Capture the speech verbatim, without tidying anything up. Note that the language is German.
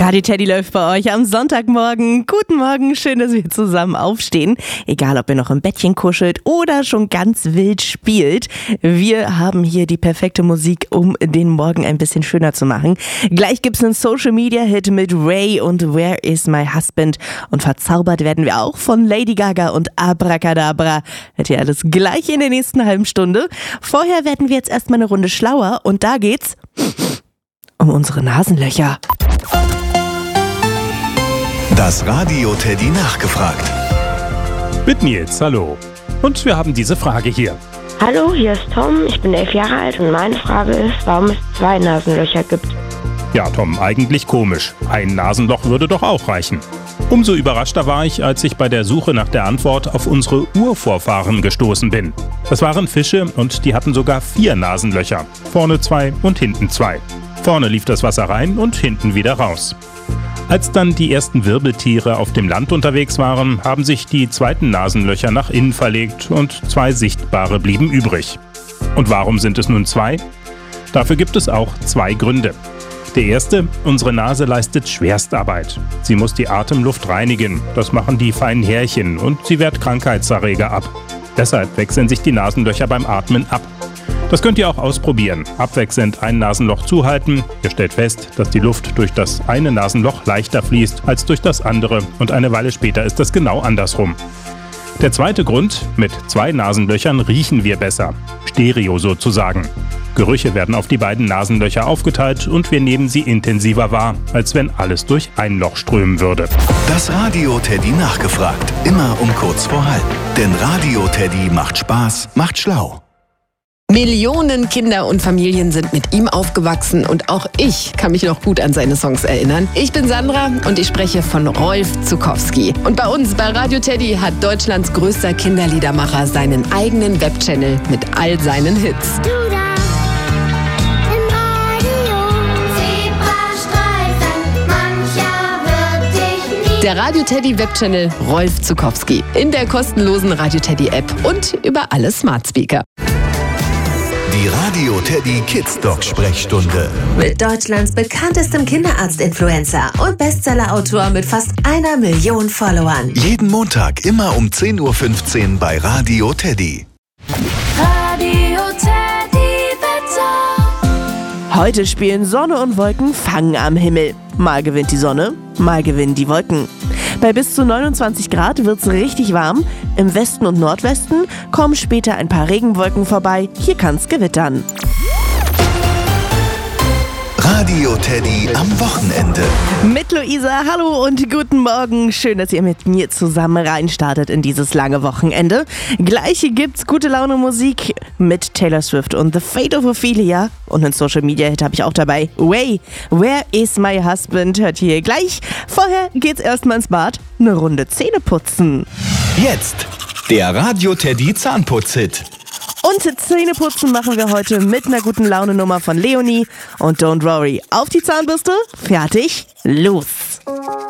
Radio Teddy läuft bei euch am Sonntagmorgen. Guten Morgen, schön, dass wir zusammen aufstehen. Egal, ob ihr noch im Bettchen kuschelt oder schon ganz wild spielt. Wir haben hier die perfekte Musik, um den Morgen ein bisschen schöner zu machen. Gleich gibt's einen Social-Media-Hit mit Ray und Where is my husband? Und verzaubert werden wir auch von Lady Gaga und Abracadabra. Hört ihr alles gleich in der nächsten halben Stunde. Vorher werden wir jetzt erstmal eine Runde schlauer und da geht's um unsere Nasenlöcher. Das Radio Teddy nachgefragt. Mit Nils, hallo. Und wir haben diese Frage hier. Hallo, hier ist Tom, ich bin elf Jahre alt und meine Frage ist, warum es zwei Nasenlöcher gibt. Ja, Tom, eigentlich komisch. Ein Nasenloch würde doch auch reichen. Umso überraschter war ich, als ich bei der Suche nach der Antwort auf unsere Urvorfahren gestoßen bin. Das waren Fische und die hatten sogar vier Nasenlöcher. Vorne zwei und hinten zwei. Vorne lief das Wasser rein und hinten wieder raus. Als dann die ersten Wirbeltiere auf dem Land unterwegs waren, haben sich die zweiten Nasenlöcher nach innen verlegt und zwei sichtbare blieben übrig. Und warum sind es nun zwei? Dafür gibt es auch zwei Gründe. Der erste, unsere Nase leistet Schwerstarbeit. Sie muss die Atemluft reinigen, das machen die feinen Härchen und sie wehrt Krankheitserreger ab. Deshalb wechseln sich die Nasenlöcher beim Atmen ab. Das könnt ihr auch ausprobieren. Abwechselnd ein Nasenloch zuhalten. Ihr stellt fest, dass die Luft durch das eine Nasenloch leichter fließt als durch das andere und eine Weile später ist das genau andersrum. Der zweite Grund, mit zwei Nasenlöchern riechen wir besser. Stereo sozusagen. Gerüche werden auf die beiden Nasenlöcher aufgeteilt und wir nehmen sie intensiver wahr, als wenn alles durch ein Loch strömen würde. Das Radio Teddy nachgefragt. Immer um kurz vor halb. Denn Radio Teddy macht Spaß, macht schlau. Millionen Kinder und Familien sind mit ihm aufgewachsen und auch ich kann mich noch gut an seine Songs erinnern. Ich bin Sandra und ich spreche von Rolf Zuckowski. Und bei uns bei Radio Teddy hat Deutschlands größter Kinderliedermacher seinen eigenen Webchannel mit all seinen Hits. Du da im Radio, Zebrastreifen, mancher wird dich nie. Der Radio Teddy Webchannel Rolf Zuckowski in der kostenlosen Radio Teddy App und über alle Smart Speaker. Die Radio Teddy Kids Dog Sprechstunde. Mit Deutschlands bekanntestem Kinderarzt-Influencer und Bestseller-Autor mit fast einer Million Followern. Jeden Montag immer um zehn Uhr fünfzehn bei Radio Teddy. Radio Teddy Wetter. Heute spielen Sonne und Wolken Fang am Himmel. Mal gewinnt die Sonne, mal gewinnen die Wolken. Bei bis zu neunundzwanzig Grad wird's richtig warm. Im Westen und Nordwesten kommen später ein paar Regenwolken vorbei. Hier kann's gewittern. Radio Teddy am Wochenende. Mit Luisa, hallo und guten Morgen. Schön, dass ihr mit mir zusammen reinstartet in dieses lange Wochenende. Gleich gibt's gute Laune Musik mit Taylor Swift und The Fate of Ophelia. Und einen Social Media Hit habe ich auch dabei. Way, Where is my husband? Hört ihr gleich. Vorher geht's erstmal ins Bad. Eine Runde Zähne putzen. Jetzt der Radio Teddy Zahnputz-Hit. Und Zähneputzen machen wir heute mit einer guten Laune-Nummer von Leonie. Und don't worry, auf die Zahnbürste, fertig, los!